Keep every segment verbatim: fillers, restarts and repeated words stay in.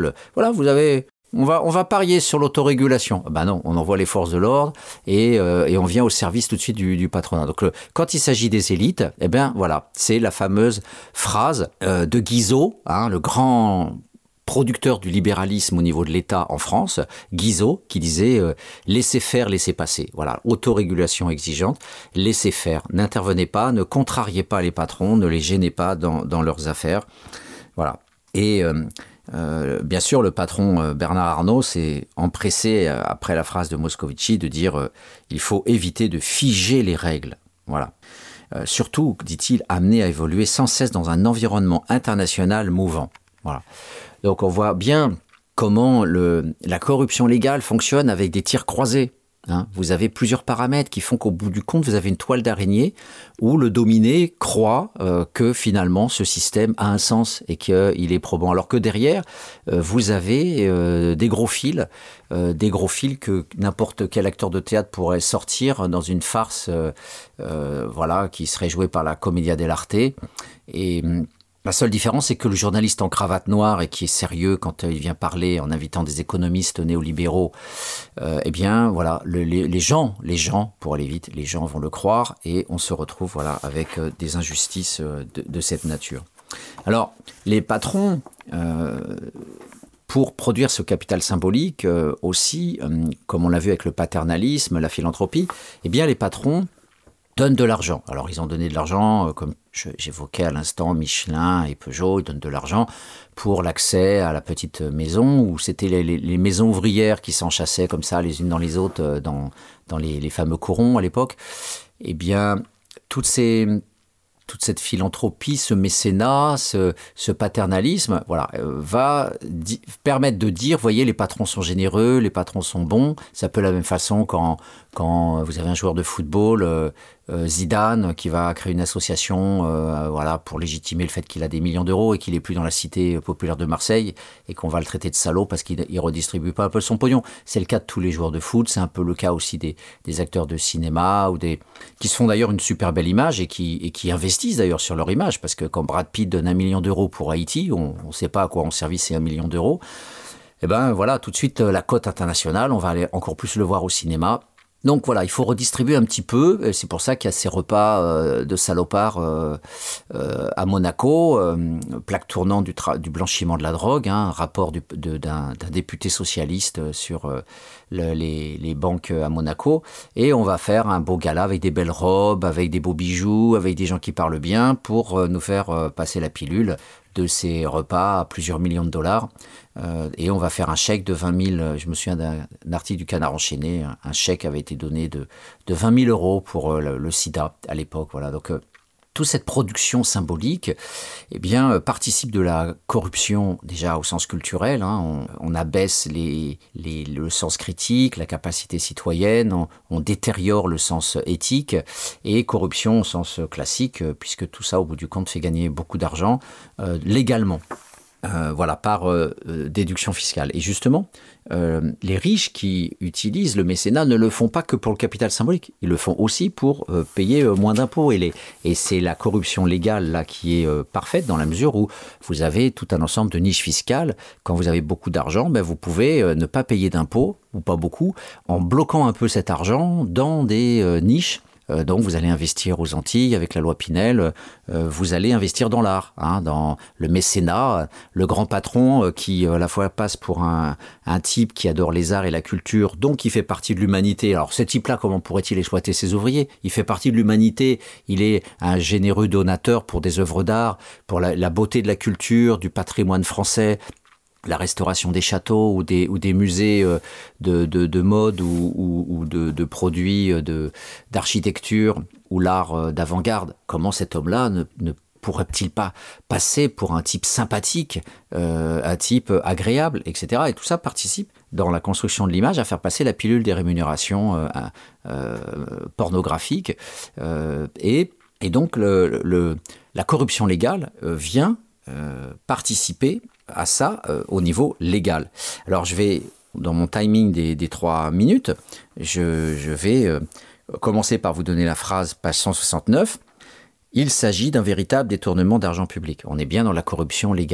table. Voilà, vous avez... On va, on va parier sur l'autorégulation. Ben non, on envoie les forces de l'ordre et, euh, et on vient au service tout de suite du, du patronat. Donc, le, quand il s'agit des élites, eh bien, voilà, c'est la fameuse phrase euh, de Guizot, hein, le grand producteur du libéralisme au niveau de l'État en France, Guizot, qui disait euh, « laissez faire, laissez passer ». Voilà, autorégulation exigeante, laissez faire. N'intervenez pas, ne contrariez pas les patrons, ne les gênez pas dans, dans leurs affaires. Voilà. Et... Euh, Euh, bien sûr, le patron euh, Bernard Arnault s'est empressé, euh, après la phrase de Moscovici, de dire euh, « il faut éviter de figer les règles ». Voilà. Euh, surtout, dit-il, amener à évoluer sans cesse dans un environnement international mouvant. Voilà. Donc on voit bien comment le, la corruption légale fonctionne avec des tirs croisés. Hein, vous avez plusieurs paramètres qui font qu'au bout du compte, vous avez une toile d'araignée où le dominé croit euh, que finalement ce système a un sens et qu'il est probant. Alors que derrière, euh, vous avez euh, des gros fils, euh, des gros fils que n'importe quel acteur de théâtre pourrait sortir dans une farce euh, euh, voilà, qui serait jouée par la Commedia dell'arte. Et la seule différence, c'est que le journaliste en cravate noire et qui est sérieux quand il vient parler en invitant des économistes néolibéraux, euh, eh bien, voilà, le, les, les gens, les gens, pour aller vite, les gens vont le croire et on se retrouve, voilà, avec euh, des injustices euh, de, de cette nature. Alors, les patrons, euh, pour produire ce capital symbolique euh, aussi, euh, comme on l'a vu avec le paternalisme, la philanthropie, eh bien, les patrons donnent de l'argent. Alors, ils ont donné de l'argent, euh, comme je, j'évoquais à l'instant, Michelin et Peugeot, ils donnent de l'argent pour l'accès à la petite maison, où c'était les, les, les maisons ouvrières qui s'enchassaient comme ça, les unes dans les autres, euh, dans, dans les, les fameux corons à l'époque. Eh bien, toutes ces... toute cette philanthropie, ce mécénat, ce, ce paternalisme, voilà, euh, va di- permettre de dire, voyez, les patrons sont généreux, les patrons sont bons. C'est un peu la même façon quand, quand vous avez un joueur de football, euh, euh, Zidane, qui va créer une association euh, voilà, pour légitimer le fait qu'il a des millions d'euros et qu'il n'est plus dans la cité populaire de Marseille et qu'on va le traiter de salaud parce qu'il ne redistribue pas un peu son pognon. C'est le cas de tous les joueurs de foot, c'est un peu le cas aussi des, des acteurs de cinéma ou des, qui se font d'ailleurs une super belle image et qui, et qui investissent d'ailleurs sur leur image, parce que quand Brad Pitt donne un million d'euros pour Haïti, on ne sait pas à quoi ont servi ces un million d'euros, et ben voilà, tout de suite la cote internationale, on va aller encore plus le voir au cinéma. Donc voilà, il faut redistribuer un petit peu, et c'est pour ça qu'il y a ces repas euh, de salopards euh, euh, à Monaco, euh, plaque tournante du, tra- du blanchiment de la drogue, hein, un rapport du, de, d'un, d'un député socialiste sur euh, le, les, les banques à Monaco, et on va faire un beau gala avec des belles robes, avec des beaux bijoux, avec des gens qui parlent bien, pour euh, nous faire euh, passer la pilule de ces repas à plusieurs millions de dollars. Euh, et on va faire un chèque de vingt mille, je me souviens d'un, d'un article du Canard enchaîné, un, un chèque avait été donné de, de vingt mille euros pour euh, le, le sida à l'époque. Voilà. Donc, euh, toute cette production symbolique eh bien, euh, participe de la corruption, déjà au sens culturel. Hein, on, on abaisse les, les, le sens critique, la capacité citoyenne, on, on détériore le sens éthique, et corruption au sens classique, euh, puisque tout ça, au bout du compte, fait gagner beaucoup d'argent euh, légalement. Euh, voilà, par euh, déduction fiscale. Et justement, euh, les riches qui utilisent le mécénat ne le font pas que pour le capital symbolique, ils le font aussi pour euh, payer euh, moins d'impôts. Et, les, et c'est la corruption légale là qui est euh, parfaite, dans la mesure où vous avez tout un ensemble de niches fiscales. Quand vous avez beaucoup d'argent, ben vous pouvez euh, ne pas payer d'impôts, ou pas beaucoup, en bloquant un peu cet argent dans des euh, niches. Donc vous allez investir aux Antilles avec la loi Pinel, euh, vous allez investir dans l'art, hein, dans le mécénat, le grand patron euh, qui à la fois passe pour un, un type qui adore les arts et la culture, donc il fait partie de l'humanité. Alors ce type-là, comment pourrait-il exploiter ses ouvriers ? Il fait partie de l'humanité, il est un généreux donateur pour des œuvres d'art, pour la, la beauté de la culture, du patrimoine français, la restauration des châteaux ou des, ou des musées de, de, de mode ou, ou, ou de, de produits de, d'architecture ou l'art d'avant-garde. Comment cet homme-là ne, ne pourrait-il pas passer pour un type sympathique, euh, un type agréable, et cetera. Et tout ça participe dans la construction de l'image à faire passer la pilule des rémunérations euh, euh, pornographiques. Euh, et, et donc le, le, la corruption légale euh, vient euh, participer à ça euh, au niveau légal. Alors je vais, dans mon timing des, des trois minutes, je, je vais euh, commencer par vous donner la phrase, page cent soixante-neuf. Il s'agit d'un véritable détournement d'argent public. On est bien dans la corruption légale.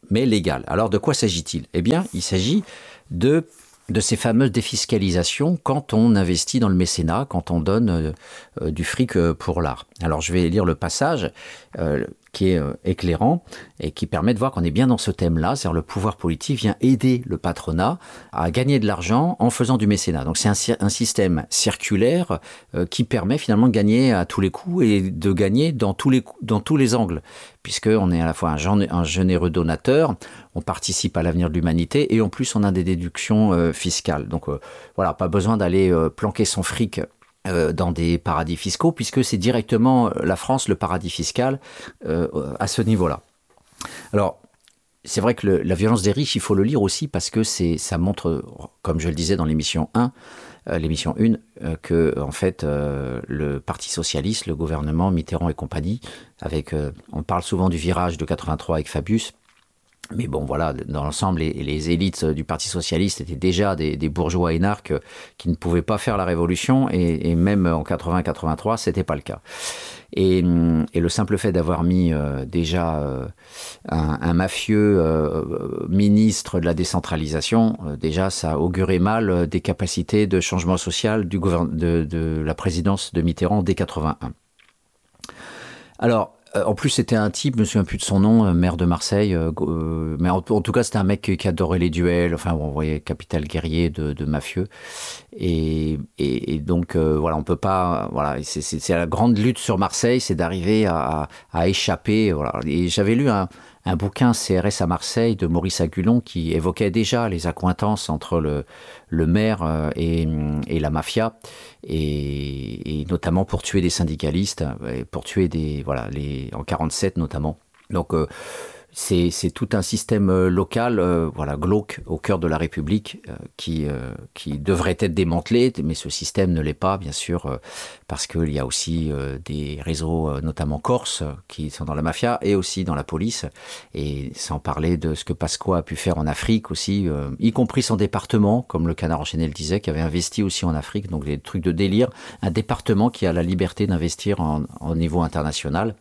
mais légale. Alors de quoi s'agit-il ? Eh bien, il s'agit de, de ces fameuses défiscalisations quand on investit dans le mécénat, quand on donne euh, euh, du fric euh, pour l'art. Alors je vais lire le passage euh, qui est euh, éclairant et qui permet de voir qu'on est bien dans ce thème-là, c'est-à-dire le pouvoir politique vient aider le patronat à gagner de l'argent en faisant du mécénat. Donc c'est un, un système circulaire euh, qui permet finalement de gagner à tous les coups et de gagner dans tous les, dans tous les angles, puisqu'on est à la fois un, un généreux donateur, on participe à l'avenir de l'humanité et en plus on a des déductions euh, fiscales. Donc euh, voilà, pas besoin d'aller euh, planquer son fric Euh, dans des paradis fiscaux, puisque c'est directement la France, le paradis fiscal, euh, à ce niveau-là. Alors, c'est vrai que le, la violence des riches, il faut le lire aussi, parce que c'est, ça montre, comme je le disais dans l'émission un, euh, l'émission un, euh, que, en fait, euh, le Parti Socialiste, le gouvernement Mitterrand et compagnie, avec, euh, on parle souvent du virage de quatre-vingt-trois avec Fabius, mais bon, voilà, dans l'ensemble, les, les élites du Parti Socialiste étaient déjà des, des bourgeois énarques qui ne pouvaient pas faire la révolution, et, et même en quatre-vingt quatre-vingt-trois, c'était pas le cas. Et, et le simple fait d'avoir mis euh, déjà euh, un, un mafieux euh, ministre de la décentralisation, euh, déjà ça augurait mal des capacités de changement social du gouverne- de, de la présidence de Mitterrand dès quatre-vingt-un. Alors, en plus, c'était un type, je me souviens plus de son nom, maire de Marseille, euh, mais en, en tout cas, c'était un mec qui, qui adorait les duels, enfin, on voyait capital guerrier de, de mafieux. Et, et, et donc, euh, voilà, on peut pas, voilà, c'est, c'est, c'est la grande lutte sur Marseille, c'est d'arriver à, à échapper, voilà. Et j'avais lu un, un bouquin C R S à Marseille de Maurice Agulon qui évoquait déjà les accointances entre le, le maire et, et la mafia, et, et notamment pour tuer des syndicalistes, pour tuer des, voilà, les, en quarante-sept notamment. Donc, euh, c'est, c'est tout un système local, euh, voilà, glauque, au cœur de la République, euh, qui, euh, qui devrait être démantelé, mais ce système ne l'est pas, bien sûr, euh, parce qu'il y a aussi euh, des réseaux, euh, notamment corses, qui sont dans la mafia et aussi dans la police, et sans parler de ce que Pasqua a pu faire en Afrique aussi, euh, y compris son département, comme le Canard enchaîné le disait, qui avait investi aussi en Afrique, donc des trucs de délire, un département qui a la liberté d'investir en, en niveau international.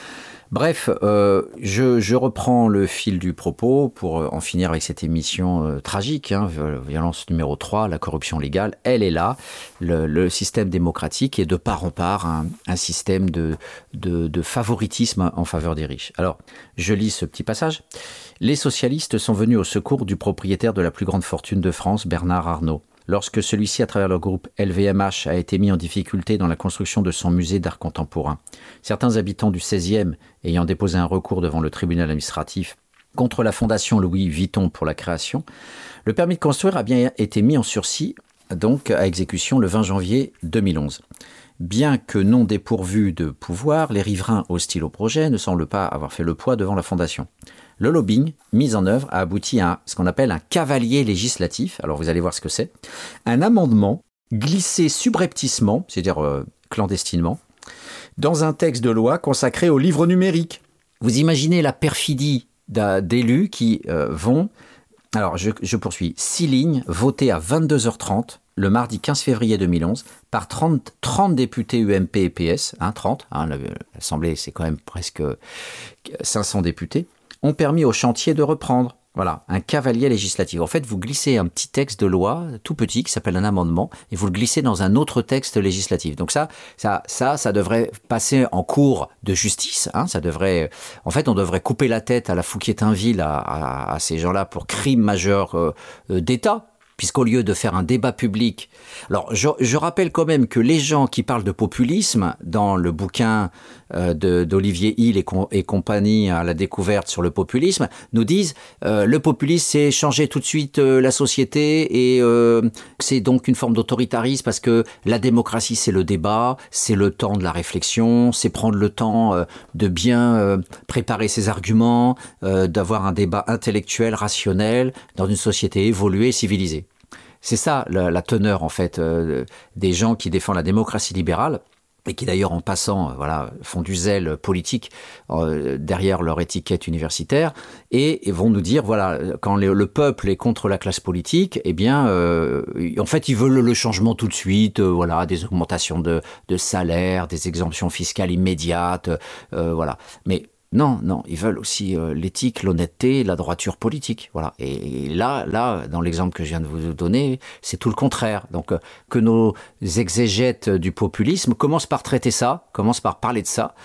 Bref, euh, je, je reprends le fil du propos pour en finir avec cette émission euh, tragique, hein, violence numéro trois, la corruption légale, elle est là. Le, le système démocratique est de part en part un, un système de, de, de favoritisme en faveur des riches. Alors, je lis ce petit passage. Les socialistes sont venus au secours du propriétaire de la plus grande fortune de France, Bernard Arnault. Lorsque celui-ci, à travers le groupe L V M H, a été mis en difficulté dans la construction de son musée d'art contemporain. Certains habitants du seizième, ayant déposé un recours devant le tribunal administratif contre la fondation Louis Vuitton pour la création, le permis de construire a bien été mis en sursis, donc à exécution le vingt janvier deux mille onze. Bien que non dépourvus de pouvoir, les riverains hostiles au projet ne semblent pas avoir fait le poids devant la fondation. Le lobbying mis en œuvre a abouti à ce qu'on appelle un cavalier législatif. Alors vous allez voir ce que c'est. Un amendement glissé subrepticement, c'est-à-dire euh, clandestinement, dans un texte de loi consacré au livre numérique. Vous imaginez la perfidie d'élus qui euh, vont... Alors je, je poursuis. Six lignes votées à vingt-deux heures trente le mardi quinze février deux mille onze par trente, trente députés U M P et P S, hein, trente, hein, l'Assemblée c'est quand même presque cinq cents députés, ont permis au chantier de reprendre. Voilà, un cavalier législatif. En fait, vous glissez un petit texte de loi tout petit qui s'appelle un amendement et vous le glissez dans un autre texte législatif. Donc ça, ça, ça, ça devrait passer en cours de justice. Hein, ça devrait, en fait, on devrait couper la tête à la Fouquier-Tinville, à, à, à ces gens-là pour crime majeur euh, d'État. Puisqu'au lieu de faire un débat public... Alors, je, je rappelle quand même que les gens qui parlent de populisme, dans le bouquin euh, de, d'Olivier Hill et, com- et compagnie à la découverte sur le populisme, nous disent euh, le populisme, c'est changer tout de suite euh, la société et euh, c'est donc une forme d'autoritarisme parce que la démocratie, c'est le débat, c'est le temps de la réflexion, c'est prendre le temps euh, de bien euh, préparer ses arguments, euh, d'avoir un débat intellectuel, rationnel, dans une société évoluée, civilisée. C'est ça la, la teneur en fait euh, des gens qui défendent la démocratie libérale et qui d'ailleurs en passant euh, voilà font du zèle politique euh, derrière leur étiquette universitaire et, et vont nous dire voilà quand le, le peuple est contre la classe politique eh bien euh, en fait ils veulent le changement tout de suite euh, voilà des augmentations de, de salaire, des exemptions fiscales immédiates euh, voilà mais Non, non, ils veulent aussi euh, l'éthique, l'honnêteté, la droiture politique. Voilà. Et, et là, là, dans l'exemple que je viens de vous donner, c'est tout le contraire. Donc, euh, que nos exégètes du populisme commencent par traiter ça, commencent par parler de ça,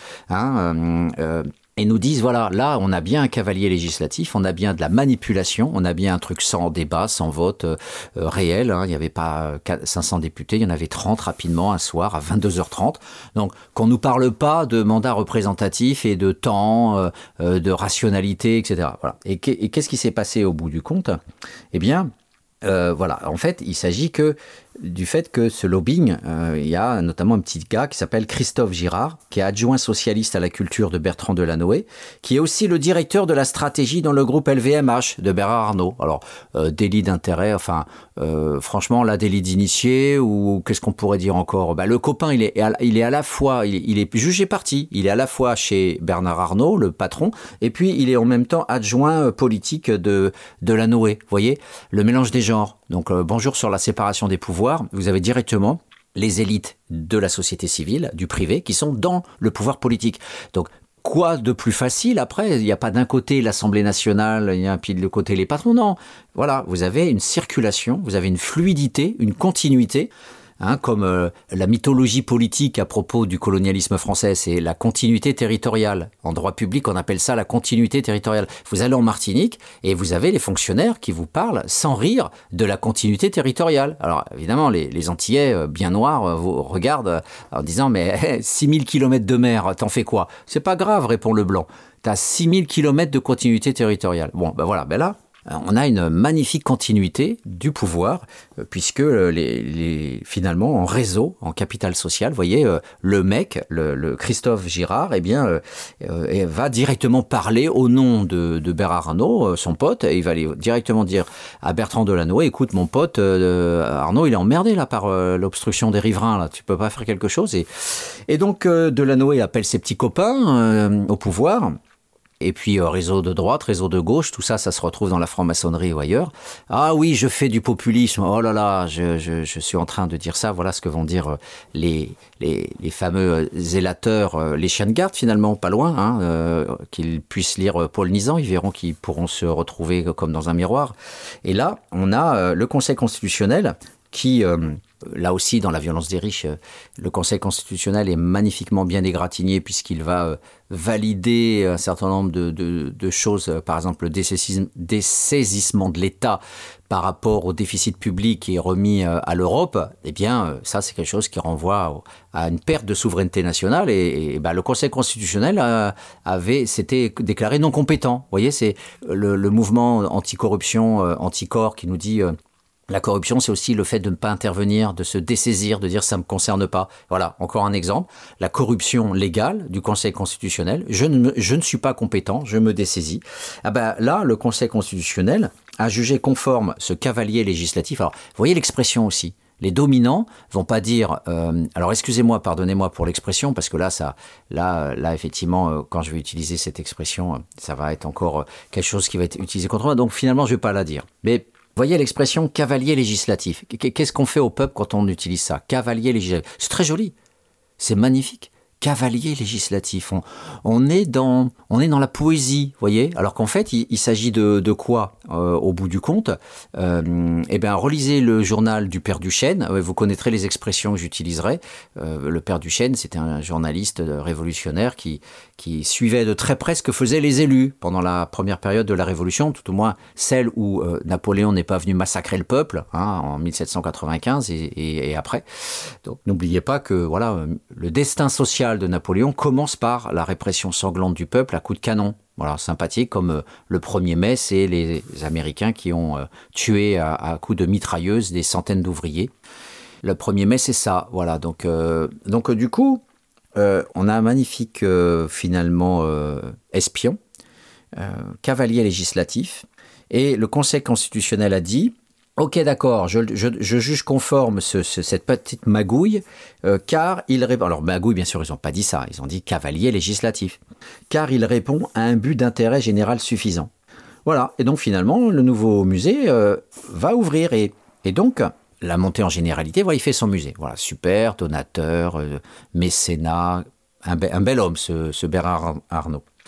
hein, euh, euh, et nous disent, voilà, là, on a bien un cavalier législatif, on a bien de la manipulation, on a bien un truc sans débat, sans vote euh, réel. Hein. Il n'y avait pas cinq cents députés, il y en avait trente rapidement un soir à vingt-deux heures trente. Donc, qu'on ne nous parle pas de mandat représentatif et de temps, euh, euh, de rationalité, et cetera. Voilà. Et, et qu'est-ce qui s'est passé au bout du compte ? Eh bien, euh, voilà, en fait, il s'agit que du fait que ce lobbying, euh, il y a notamment un petit gars qui s'appelle Christophe Girard, qui est adjoint socialiste à la culture de Bertrand Delanoë, qui est aussi le directeur de la stratégie dans le groupe L V M H de Bernard Arnault. Alors, euh, délit d'intérêt, enfin, euh, franchement, là, délit d'initié, ou qu'est-ce qu'on pourrait dire encore ? Bah, le copain, il est, il est à la fois, il est, il est jugé parti, il est à la fois chez Bernard Arnault, le patron, et puis il est en même temps adjoint politique de Delanoë. Vous voyez, le mélange des genres. Donc, euh, bonjour sur la séparation des pouvoirs. Vous avez directement les élites de la société civile, du privé, qui sont dans le pouvoir politique. Donc, quoi de plus facile après ? Il n'y a pas d'un côté l'Assemblée nationale, et puis de l'autre côté les patrons. Non, voilà, vous avez une circulation, vous avez une fluidité, une continuité. Hein, comme euh, la mythologie politique à propos du colonialisme français, c'est la continuité territoriale. En droit public, on appelle ça la continuité territoriale. Vous allez en Martinique et vous avez les fonctionnaires qui vous parlent sans rire de la continuité territoriale. Alors évidemment, les, les Antillais euh, bien noirs euh, vous regardent euh, en disant « mais hey, six mille kilomètres de mer, t'en fais quoi ?» C'est pas grave, répond le blanc. T'as six mille kilomètres de continuité territoriale. Bon, ben voilà, ben là... On a une magnifique continuité du pouvoir, puisque les, les, finalement, en réseau, en capital social, vous voyez, le mec, le, le Christophe Girard, eh bien, euh, va directement parler au nom de, de Bernard Arnault, son pote, et il va aller directement dire à Bertrand Delanoë, écoute, mon pote, euh, Arnault, il est emmerdé là par euh, l'obstruction des riverains, là, tu peux pas faire quelque chose. Et, et donc, euh, Delanoë appelle ses petits copains euh, au pouvoir. Et puis euh, réseau de droite, réseau de gauche, tout ça, ça se retrouve dans la franc-maçonnerie ou ailleurs. Ah oui, je fais du populisme. Oh là là, je, je, je suis en train de dire ça. Voilà ce que vont dire les, les, les fameux zélateurs, les chiens de garde finalement, pas loin, hein, euh, qu'ils puissent lire Paul Nizan. Ils verront qu'ils pourront se retrouver comme dans un miroir. Et là, on a euh, le Conseil constitutionnel qui... Euh, Là aussi, dans la violence des riches, le Conseil constitutionnel est magnifiquement bien égratigné puisqu'il va valider un certain nombre de, de, de choses, par exemple le dessaisissement de l'État par rapport au déficit public qui est remis à l'Europe. Eh bien, ça, c'est quelque chose qui renvoie à une perte de souveraineté nationale. Et, et ben, le Conseil constitutionnel avait, s'était déclaré non compétent. Vous voyez, c'est le, le mouvement anticorruption, Anticor, qui nous dit... La corruption, c'est aussi le fait de ne pas intervenir, de se dessaisir, de dire ça ne me concerne pas. Voilà, encore un exemple. La corruption légale du Conseil constitutionnel, je ne, je ne suis pas compétent, je me dessaisis. Ah ben là, le Conseil constitutionnel a jugé conforme ce cavalier législatif. Alors, vous voyez l'expression aussi. Les dominants vont pas dire. Euh, alors, excusez-moi, pardonnez-moi pour l'expression, parce que là, ça, là, là, effectivement, euh, quand je vais utiliser cette expression, euh, ça va être encore euh, quelque chose qui va être utilisé contre moi. Donc, finalement, je vais pas la dire. Mais voyez l'expression cavalier législatif. Qu'est-ce qu'on fait au peuple quand on utilise ça ? Cavalier législatif. C'est très joli. C'est magnifique. Cavalier législatif. On, on, est dans, on est dans la poésie, voyez. Alors qu'en fait, il, il s'agit de, de quoi euh, au bout du compte ? euh, Eh bien, relisez le journal du Père Duchesne. Vous connaîtrez les expressions que j'utiliserai. Euh, le Père Duchesne, c'était un journaliste révolutionnaire qui, qui suivait de très près ce que faisaient les élus pendant la première période de la Révolution, tout au moins celle où euh, Napoléon n'est pas venu massacrer le peuple, hein, en mille sept cent quatre-vingt-quinze et, et, et après. Donc, n'oubliez pas que voilà, le destin social de Napoléon commence par la répression sanglante du peuple à coups de canon. Voilà, sympathique, comme euh, le premier mai, c'est les Américains qui ont euh, tué à, à coups de mitrailleuses des centaines d'ouvriers. Le premier mai, c'est ça. Voilà, donc, euh, donc euh, du coup, euh, on a un magnifique, euh, finalement, euh, espion, euh, cavalier législatif, et le Conseil constitutionnel a dit... Ok, d'accord, je, je, je juge conforme ce, ce, cette petite magouille, euh, car il répond... Alors, magouille, bien sûr, ils n'ont pas dit ça, ils ont dit cavalier législatif. Car il répond à un but d'intérêt général suffisant. Voilà, et donc finalement, le nouveau musée euh, va ouvrir. Et, et donc, la montée en généralité, voilà, il fait son musée. Voilà, super, donateur, euh, mécénat, un, be- un bel homme, ce, ce Bernard Arnault.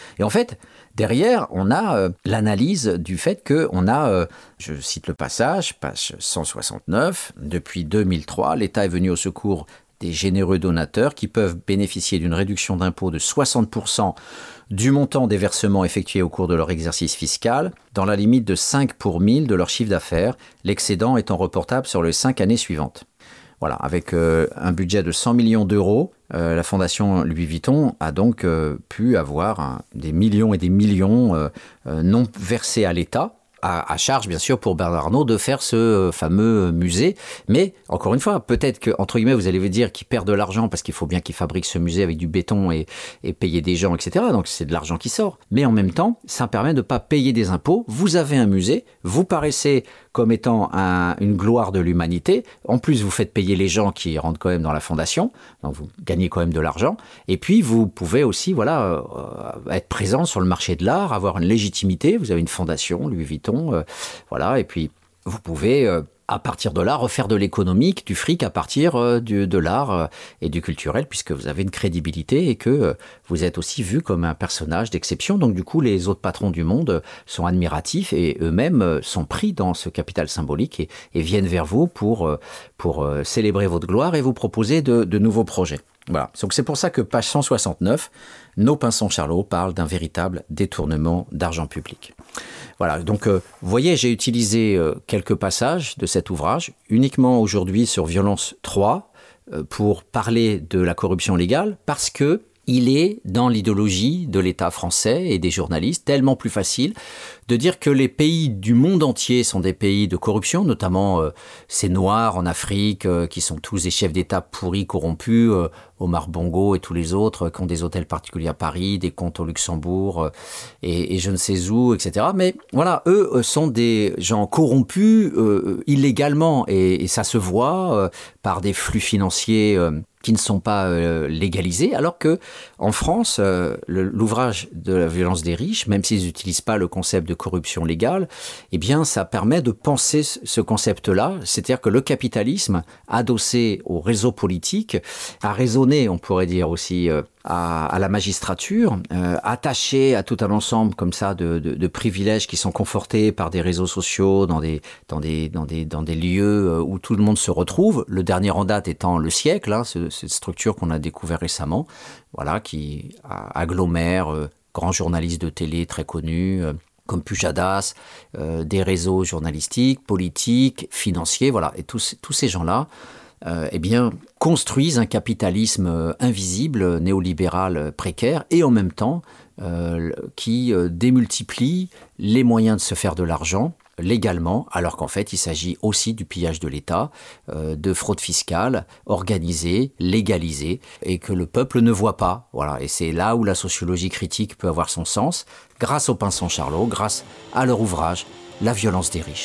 Et en fait, derrière, on a euh, l'analyse du fait qu'on a, euh, je cite le passage, page cent soixante-neuf, depuis deux mille trois, l'État est venu au secours des généreux donateurs qui peuvent bénéficier d'une réduction d'impôt de soixante pour cent du montant des versements effectués au cours de leur exercice fiscal, dans la limite de cinq pour mille de leur chiffre d'affaires, l'excédent étant reportable sur les cinq années suivantes. Voilà, avec euh, un budget de cent millions d'euros, euh, la Fondation Louis Vuitton a donc euh, pu avoir hein, des millions et des millions euh, euh, non versés à l'État, à, à charge bien sûr pour Bernard Arnault de faire ce euh, fameux musée. Mais encore une fois, peut-être que entre guillemets vous allez vous dire qu'il perd de l'argent parce qu'il faut bien qu'il fabrique ce musée avec du béton et, et payer des gens, et cetera. Donc c'est de l'argent qui sort. Mais en même temps, ça permet de ne pas payer des impôts. Vous avez un musée, vous paraissez comme étant un, une gloire de l'humanité. En plus, vous faites payer les gens qui rentrent quand même dans la fondation, donc vous gagnez quand même de l'argent. Et puis, vous pouvez aussi voilà, euh, être présent sur le marché de l'art, avoir une légitimité. Vous avez une fondation, Louis Vuitton, euh, voilà. Et puis, vous pouvez, euh, à partir de là, refaire de l'économique, du fric à partir euh, du, de l'art euh, et du culturel, puisque vous avez une crédibilité et que euh, vous êtes aussi vu comme un personnage d'exception. Donc du coup, les autres patrons du monde sont admiratifs et eux-mêmes euh, sont pris dans ce capital symbolique et, et viennent vers vous pour, euh, pour euh, célébrer votre gloire et vous proposer de, de nouveaux projets. Voilà. Donc c'est pour ça que page cent soixante-neuf, Nos Pinsons Charlot parle d'un véritable détournement d'argent public. Voilà, donc euh, vous voyez, j'ai utilisé euh, quelques passages de cet ouvrage, uniquement aujourd'hui sur Violence trois, euh, pour parler de la corruption légale, parce que il est dans l'idéologie de l'État français et des journalistes tellement plus facile de dire que les pays du monde entier sont des pays de corruption, notamment euh, ces Noirs en Afrique euh, qui sont tous des chefs d'État pourris, corrompus, euh, Omar Bongo et tous les autres euh, qui ont des hôtels particuliers à Paris, des comptes au Luxembourg euh, et, et je ne sais où, et cetera. Mais voilà, eux euh, sont des gens corrompus euh, illégalement et, et ça se voit euh, par des flux financiers euh, qui ne sont pas euh, légalisés, alors que en France, euh, le, l'ouvrage de la violence des riches, même s'ils n'utilisent pas le concept de corruption légale, eh bien, ça permet de penser ce concept-là, c'est-à-dire que le capitalisme, adossé au réseau politique, a raisonné, on pourrait dire aussi, euh, à, à la magistrature, euh, attaché à tout un ensemble comme ça de, de, de privilèges qui sont confortés par des réseaux sociaux, dans des, dans des, dans des, dans des lieux où tout le monde se retrouve. Le dernier en date étant Le Siècle, hein, ce, cette structure qu'on a découvert récemment, voilà, qui agglomère euh, grands journalistes de télé très connus, euh, comme Pujadas, euh, des réseaux journalistiques, politiques, financiers, voilà, et tous, tous ces gens-là, euh, eh bien, construisent un capitalisme euh, invisible, néolibéral, euh, précaire, et en même temps, euh, qui euh, démultiplie les moyens de se faire de l'argent légalement, alors qu'en fait, il s'agit aussi du pillage de l'État, euh, de fraude fiscale organisée, légalisée, et que le peuple ne voit pas. Voilà. Et c'est là où la sociologie critique peut avoir son sens, grâce aux Pinsons Charlot, grâce à leur ouvrage « La violence des riches ».